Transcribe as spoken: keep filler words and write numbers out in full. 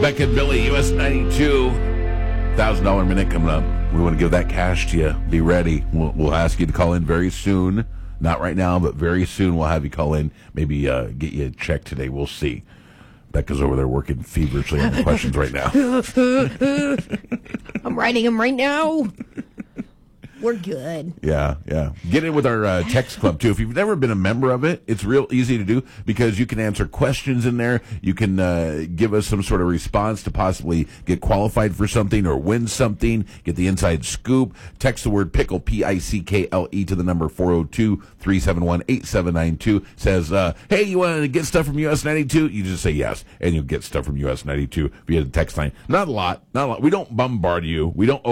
Beck and Billy, U S ninety-two. one thousand dollars minute coming up. We want to give that cash to you. Be ready. We'll, we'll ask you to call in very soon. Not right now, but very soon we'll have you call in. Maybe uh, get you a check today. We'll see. Becca's over there working feverishly on the questions right now. I'm writing them right now. We're good. Yeah, yeah. Get in with our uh, text club, too. If you've never been a member of it, it's real easy to do because you can answer questions in there. You can uh, give us some sort of response to possibly get qualified for something or win something, get the inside scoop. Text the word pickle, P I C K L E, to the number four oh two, three seven one, eight seven nine two. Says, uh, hey, you want to get stuff from U S ninety-two? You just say yes, and you'll get stuff from U S ninety-two via the text line. Not a lot. Not a lot. We don't bombard you. We don't